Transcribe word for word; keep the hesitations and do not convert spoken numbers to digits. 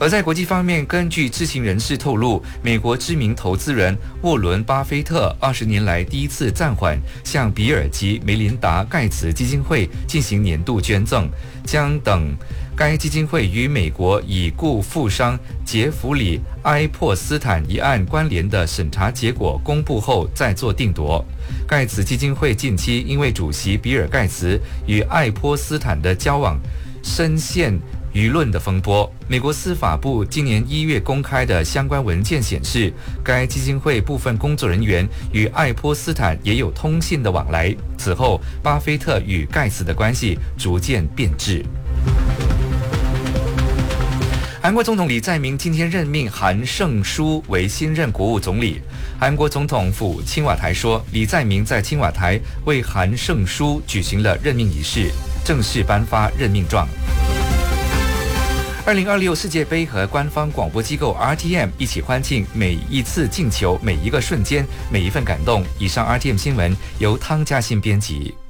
而在国际方面，根据知情人士透露，美国知名投资人沃伦·巴菲特二十年来第一次暂缓向比尔及梅琳达·盖茨基金会进行年度捐赠，将等该基金会与美国已故富商杰弗里·埃珀斯坦一案关联的审查结果公布后再做定夺。盖茨基金会近期因为主席比尔·盖茨与爱泼斯坦的交往深陷舆论的风波。美国司法部今年一月公开的相关文件显示，该基金会部分工作人员与爱泼斯坦也有通信的往来。此后，巴菲特与盖茨的关系逐渐变质。韩国总统李在明今天任命韩胜书为新任国务总理。韩国总统府青瓦台说，李在明在青瓦台为韩胜书举行了任命仪式，正式颁发任命状。二零二六世界杯和官方广播机构 R T M 一起欢庆每一次进球、每一个瞬间、每一份感动。以上 R T M 新闻由汤嘉欣编辑。